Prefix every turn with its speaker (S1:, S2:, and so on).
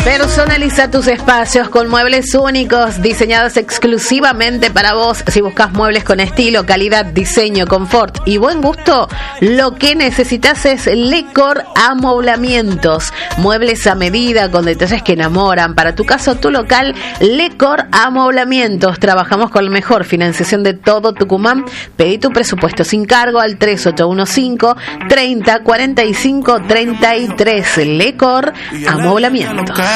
S1: Personaliza tus espacios con muebles únicos, diseñados exclusivamente para vos. Si buscas muebles con estilo, calidad, diseño, confort y buen gusto, lo que necesitas es Lecor Amoblamientos. Muebles a medida, con detalles que enamoran. Para tu casa o tu local, Lecor Amoblamientos. Trabajamos con la mejor financiación de todo Tucumán. Pedí tu presupuesto sin cargo al 3815 30 45 33. Lecor Amoblamientos.